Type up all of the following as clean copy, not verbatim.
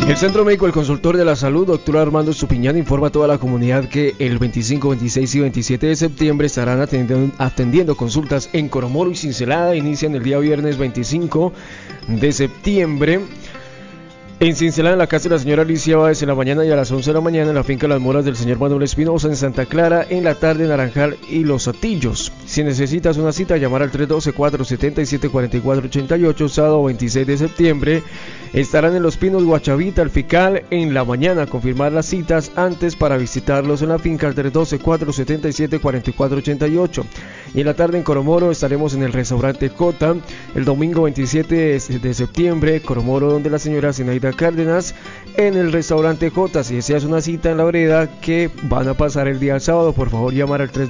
El Centro Médico El Consultor de la Salud, doctor Armando Estupiñán, informa a toda la comunidad que el 25, 26 y 27 de septiembre estarán atendiendo consultas en Coromoro y Cincelada. Inician el día viernes 25 de septiembre. En Cincelada, en la casa de la señora Alicia Báez en la mañana, y a las 11 de la mañana en la finca Las Moras del señor Manuel Espinosa. En Santa Clara, en la tarde, Naranjal y Los Atillos. Si necesitas una cita, llamar al 312-477-4488. Sábado 26 de septiembre estarán en Los Pinos, Guachavita, El Fical en la mañana. Confirmar las citas antes para visitarlos en la finca al 312-477-4488. Y en la tarde en Coromoro estaremos en el restaurante Cota. El domingo 27 de septiembre, Coromoro, donde la señora Zenaida Cárdenas, en el restaurante J. Si deseas una cita en la vereda que van a pasar el día sábado, por favor llamar al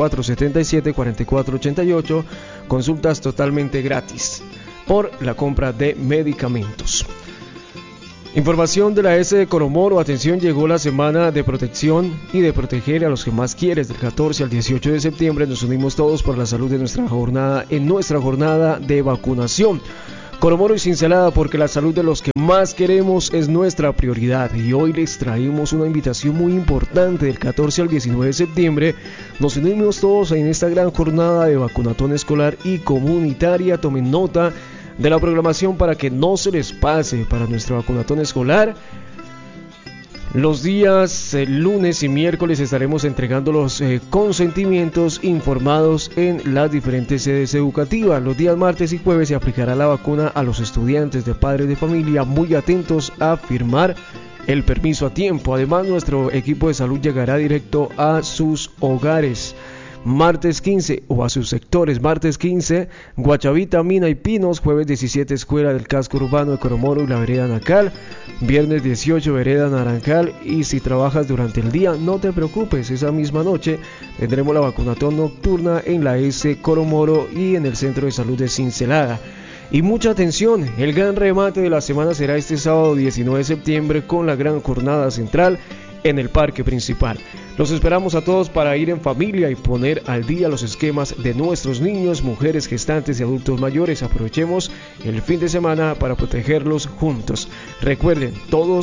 312-477-4488. Consultas totalmente gratis por la compra de medicamentos. Información de la S de Coromoro. Atención, llegó la semana de protección y de proteger a los que más quieres. Del 14 al 18 de septiembre nos unimos todos por la salud de nuestra jornada de vacunación. Coromoro y Cincelada, porque la salud de los que más queremos es nuestra prioridad. Y hoy les traemos una invitación muy importante. Del 14 al 19 de septiembre nos unimos todos en esta gran jornada de vacunatón escolar y comunitaria. Tomen nota de la programación para que no se les pase para nuestro vacunatón escolar. Los días lunes y miércoles estaremos entregando los consentimientos informados en las diferentes sedes educativas. Los días martes y jueves se aplicará la vacuna a los estudiantes de padres de familia, muy atentos a firmar el permiso a tiempo. Además, nuestro equipo de salud llegará directo a sus hogares. Martes 15, o a sus sectores. Martes 15, Guachavita, Mina y Pinos. Jueves 17, Escuela del Casco Urbano de Coromoro y la Vereda Nacal. Viernes 18, Vereda Naranjal. Y si trabajas durante el día, no te preocupes, esa misma noche tendremos la vacunatón nocturna en la S Coromoro y en el Centro de Salud de Cincelada. Y mucha atención, el gran remate de la semana será este sábado 19 de septiembre con la gran jornada central en el parque principal. Los esperamos a todos para ir en familia y poner al día los esquemas de nuestros niños, mujeres gestantes y adultos mayores. Aprovechemos el fin de semana para protegerlos juntos. Recuerden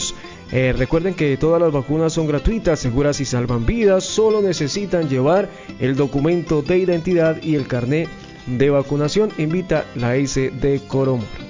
que todas las vacunas son gratuitas, seguras y salvan vidas. Solo necesitan llevar el documento de identidad y el carnet de vacunación. Invita la S de Coromoro.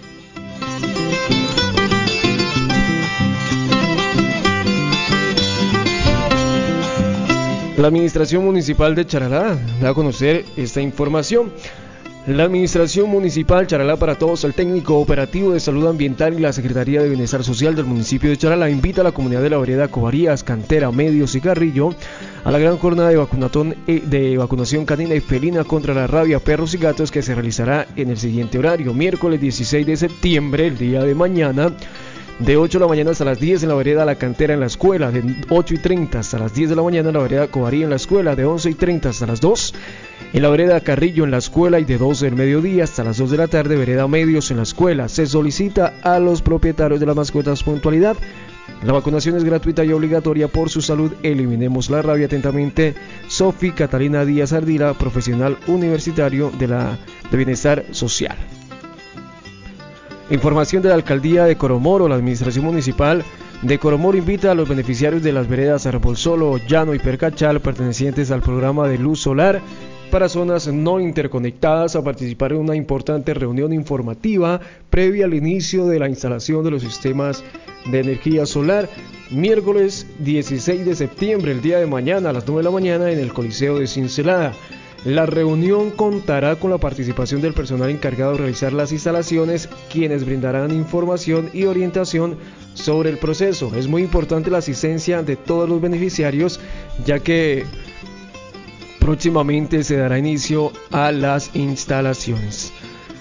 La Administración Municipal de Charalá da a conocer esta información. La Administración Municipal Charalá para Todos, el técnico operativo de salud ambiental y la Secretaría de Bienestar Social del municipio de Charalá invita a la comunidad de la vereda Covarías, Cantera, Medios y Carrillo a la gran jornada de vacunación canina y felina contra la rabia, perros y gatos, que se realizará en el siguiente horario: miércoles 16 de septiembre, el día de mañana, de 8 de la mañana hasta las 10 en la vereda La Cantera en la escuela, de 8:30 hasta las 10 de la mañana en la vereda Covaría en la escuela, de 11:30 hasta las 2 en la vereda Carrillo en la escuela, y de 12 del mediodía hasta las 2 de la tarde vereda Medios en la escuela. Se solicita a los propietarios de las mascotas puntualidad. La vacunación es gratuita y obligatoria. Por su salud, eliminemos la rabia. Atentamente, Sofi Catalina Díaz Ardila, profesional universitario de Bienestar Social. Información de la Alcaldía de Coromoro. La Administración Municipal de Coromoro invita a los beneficiarios de las veredas Arbolsolo, Llano y Percachal, pertenecientes al programa de luz solar para zonas no interconectadas, a participar en una importante reunión informativa previa al inicio de la instalación de los sistemas de energía solar. Miércoles 16 de septiembre, el día de mañana, a las 9 de la mañana, en el Coliseo de Cincelada. La reunión contará con la participación del personal encargado de realizar las instalaciones, quienes brindarán información y orientación sobre el proceso. Es muy importante la asistencia de todos los beneficiarios, ya que próximamente se dará inicio a las instalaciones.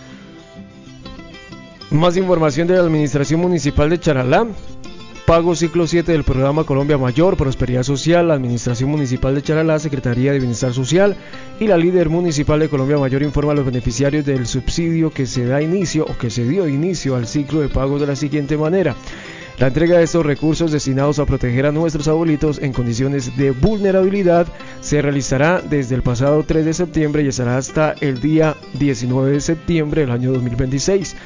Más información de la Administración Municipal de Charalá. Pago ciclo 7 del programa Colombia Mayor, Prosperidad Social. La Administración Municipal de Charalá, Secretaría de Bienestar Social y la líder municipal de Colombia Mayor informa a los beneficiarios del subsidio que se dio inicio al ciclo de pagos de la siguiente manera. La entrega de estos recursos destinados a proteger a nuestros abuelitos en condiciones de vulnerabilidad se realizará desde el pasado 3 de septiembre y estará hasta el día 19 de septiembre del año 2026.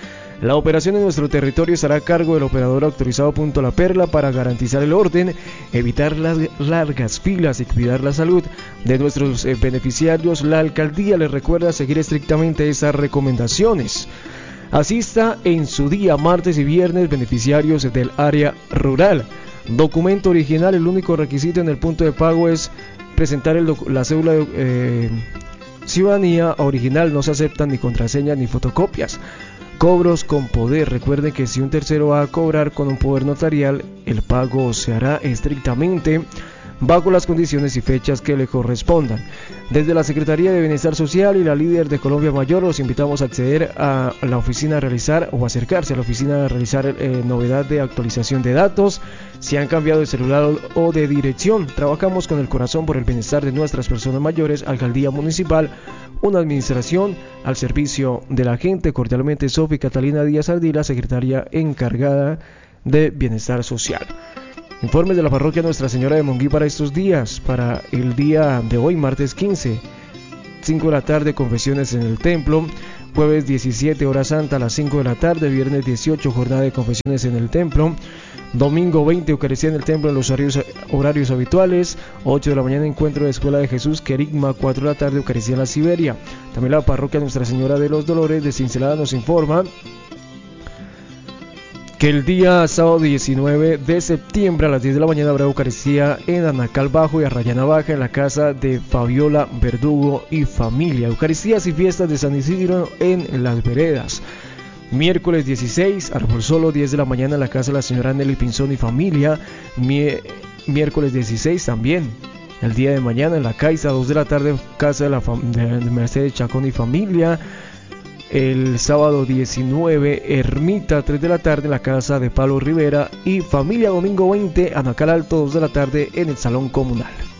La operación en nuestro territorio estará a cargo del operador autorizado Punto La Perla para garantizar el orden, evitar las largas filas y cuidar la salud de nuestros beneficiarios. La alcaldía les recuerda seguir estrictamente estas recomendaciones. Asista en su día martes y viernes beneficiarios del área rural. Documento original, el único requisito en el punto de pago es presentar la cédula de ciudadanía original, no se aceptan ni contraseñas ni fotocopias. Cobros con poder, recuerden que si un tercero va a cobrar con un poder notarial, el pago se hará estrictamente bajo las condiciones y fechas que le correspondan. Desde la Secretaría de Bienestar Social y la líder de Colombia Mayor, los invitamos a acceder a la oficina a realizar o acercarse a la oficina a realizar novedad de actualización de datos, si han cambiado de celular o de dirección. Trabajamos con el corazón por el bienestar de nuestras personas mayores. Alcaldía Municipal, una administración al servicio de la gente. Cordialmente, Sofi Catalina Díaz Ardila, secretaria encargada de Bienestar Social. Informes de la parroquia Nuestra Señora de Monguí para estos días. Para el día de hoy, martes 15, 5 de la tarde, confesiones en el templo. Jueves 17, hora santa a las 5 de la tarde. Viernes 18, jornada de confesiones en el templo. Domingo 20, Eucaristía en el templo en los horarios habituales. 8 de la mañana, encuentro de Escuela de Jesús, Querigma. 4 de la tarde, Eucaristía en la Siberia. También la parroquia Nuestra Señora de los Dolores de Cincelada nos informa que el día sábado 19 de septiembre a las 10 de la mañana habrá Eucaristía en Anacal Bajo y Arrayana Baja en la casa de Fabiola Verdugo y familia. Eucaristías y fiestas de San Isidro en Las Veredas. Miércoles 16, Árbol Solo, 10 de la mañana en la casa de la señora Nelly Pinzón y familia. Miércoles 16 también, el día de mañana en la Caixa, 2 de la tarde, casa de la Mercedes Chacón y familia. El sábado 19, Ermita, 3 de la tarde en la casa de Pablo Rivera y familia. Domingo 20, Anacal Alto, 2 de la tarde en el Salón Comunal.